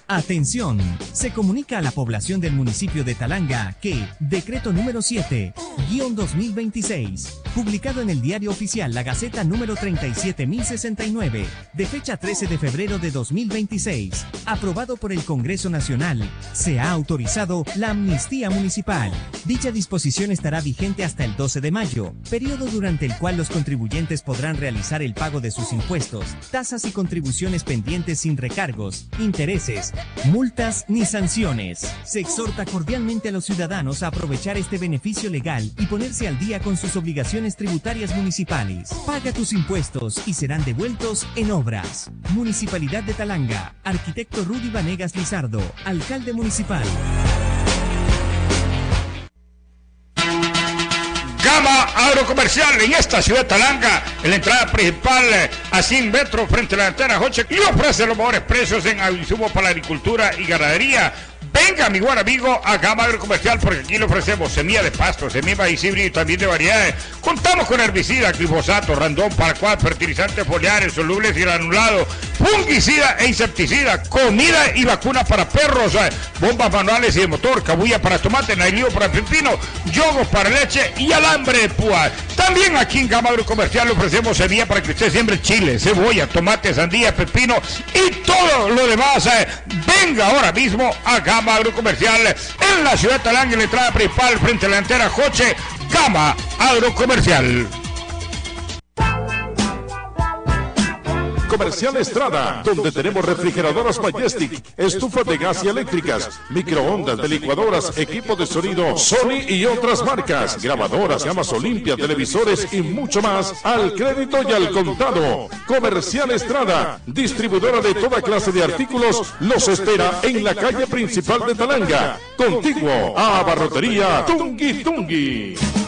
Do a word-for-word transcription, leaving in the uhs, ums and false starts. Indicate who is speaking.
Speaker 1: Atención, se comunica a la población del municipio de Talanga que Decreto número siete, guión dos mil veintiséis, publicado en el Diario Oficial La Gaceta número treinta y siete mil sesenta y nueve, de fecha trece de febrero de dos mil veintiséis, aprobado por el Congreso Nacional, se ha autorizado la amnistía municipal. Dicha disposición estará vigente hasta el doce de mayo, periodo durante el cual los contribuyentes podrán realizar el pago de sus impuestos, tasas y contribuciones pendientes sin recargos, intereses, multas ni sanciones. Se exhorta cordialmente a los ciudadanos a aprovechar este beneficio legal y ponerse al día con sus obligaciones tributarias municipales. Paga tus impuestos y serán devueltos en obras. Municipalidad de Talanga. Arquitecto Rudy Vanegas Lizardo, alcalde municipal.
Speaker 2: Gama Agrocomercial en esta ciudad de Talanga, en la entrada principal a cien metros frente a la antena Joche, y ofrece los mejores precios en insumos para la agricultura y ganadería. Venga, mi buen amigo, a Gama Agrocomercial, porque aquí le ofrecemos semilla de pasto, semilla de maíz híbrido y también de variedades. Contamos con herbicida, glifosato, randón, paraquat, fertilizantes foliares, solubles y granulados, fungicida e insecticida, comida y vacuna para perros, bombas manuales y de motor, cabulla para tomate, nailío para pepino, yogos para leche y alambre de púa. También aquí en Gama Agrocomercial le ofrecemos semilla para que usted siembre chile, cebolla, tomate, sandía, pepino y todo lo demás. Venga ahora mismo a Gama Agrocomercial en la ciudad de Talanga, en la entrada principal frente a la antena Joche. Gama Agrocomercial.
Speaker 3: Comercial Estrada, donde tenemos refrigeradoras Majestic, estufas de gas y eléctricas, microondas, de licuadoras, equipo de sonido Sony y otras marcas, grabadoras, gamas Olimpia, televisores y mucho más al crédito y al contado. Comercial Estrada, distribuidora de toda clase de artículos, los espera en la calle principal de Talanga, contiguo a Barrotería Tungui Tungui.